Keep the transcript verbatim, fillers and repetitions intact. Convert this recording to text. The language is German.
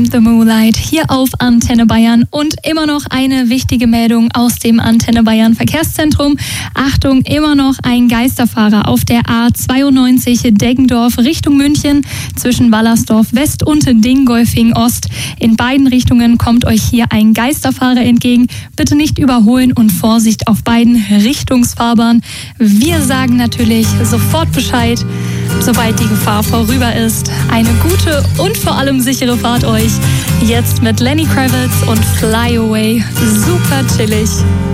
the Moonlight hier auf Antenne Bayern und immer noch eine wichtige Meldung aus dem Antenne Bayern Verkehrszentrum. Achtung, immer noch ein Geisterfahrer auf der A zweiundneunzig Deggendorf Richtung München zwischen Wallersdorf West und Dingolfing Ost. In beiden Richtungen kommt euch hier ein Geisterfahrer entgegen. Bitte nicht überholen und Vorsicht auf beiden Richtungsfahrbahnen. Wir sagen natürlich sofort Bescheid, sobald die Gefahr vorüber ist. Eine gute und vor allem sichere Fahrt euch. Jetzt mit Lenny Kravitz und Fly Away. Super chillig.